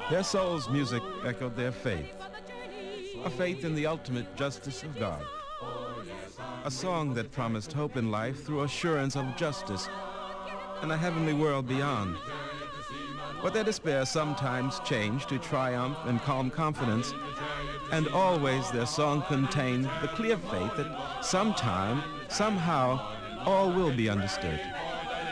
Their soul's music echoed their faith, a faith in the ultimate justice of God, a song that promised hope in life through assurance of justice and a heavenly world beyond. But their despair sometimes changed to triumph and calm confidence, and always their song contained the clear faith that sometime, somehow, all will be understood.